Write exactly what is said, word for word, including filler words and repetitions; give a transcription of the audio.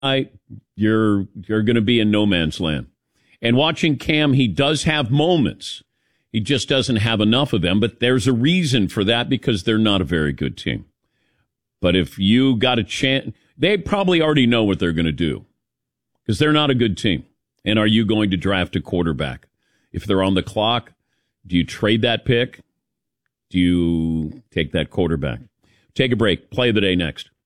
I, you're you're going to be in no man's land. And watching Cam, he does have moments. He just doesn't have enough of them. But there's a reason for that because they're not a very good team. But if you got a chance, they probably already know what they're going to do because they're not a good team. And are you going to draft a quarterback? If they're on the clock, do you trade that pick? Do you take that quarterback? Take a break. Play of the day next.